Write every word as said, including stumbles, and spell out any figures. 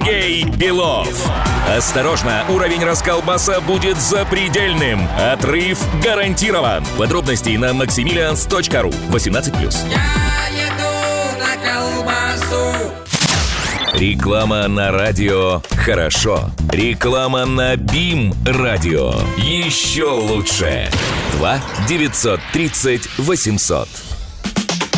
Сергей Белов. Осторожно, уровень расколбаса будет запредельным. Отрыв гарантирован. Подробности на максимилианс точка ру. восемнадцать плюс. Я еду на колбасу. Реклама на радио хорошо. Реклама на БИМ радио еще лучше. два девятьсот тридцать восемьсот.